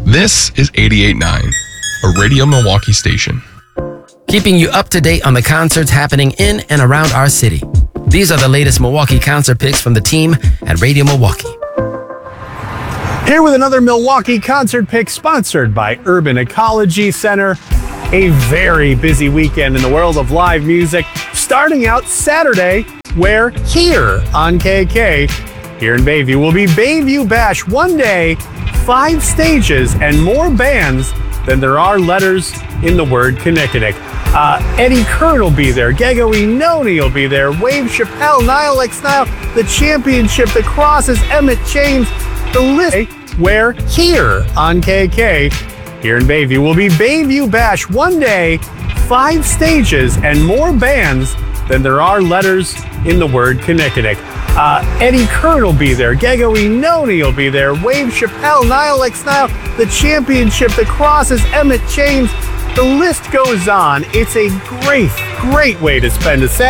This is 88.9, a Radio Milwaukee station. Keeping you up to date on the concerts happening in and around our city. These are the latest Milwaukee concert picks from the team at Radio Milwaukee. Here with another Milwaukee concert pick sponsored by Urban Ecology Center. A very busy weekend in the world of live music, starting out Saturday, where here on KK, here in Bayview, will be Bayview Bash. One day, 5 stages, and more bands than there are letters in the word Kinnikinnick. Eddie Kern will be there, Gego Inoni will be there, Wave Chappelle, Niall X Nile, The Championship, The Crosses, Emmett James, the list. Where here on KK, here in Bayview, will be Bayview Bash. One day, 5 stages, and more bands than there are letters in the word Kinnikinnick. Eddie Kern will be there, Gego Inoni will be there, Wave Chappelle, Niall X Nile, The Championship, The Crosses, Emmett James, the list goes on. It's a great way to spend a Saturday.